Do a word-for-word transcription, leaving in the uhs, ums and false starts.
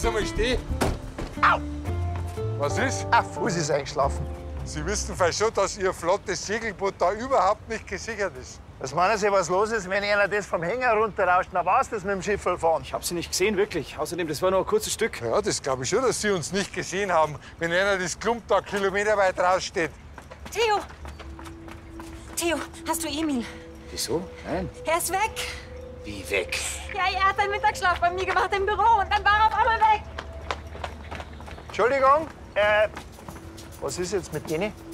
Sie mal stehen. Au! Was ist? Ah, Fuß ist eingeschlafen. Sie wissen vielleicht schon, dass Ihr flottes Segelboot da überhaupt nicht gesichert ist. Was meinen Sie, was los ist, wenn einer das vom Hänger runterrauscht? Na, war's das mit dem Schiff fahren? Ich hab sie nicht gesehen, wirklich. Außerdem, das war nur ein kurzes Stück. Ja, das glaube ich schon, dass Sie uns nicht gesehen haben, wenn einer das Klump da kilometerweit raussteht. Theo! Theo, hast du Emil? Wieso? Nein. Er ist weg. Wie weg? Ja, er hat einen Mittagsschlaf bei mir gemacht im Büro und dann war er auf einmal weg. Entschuldigung, äh, was ist jetzt mit denen?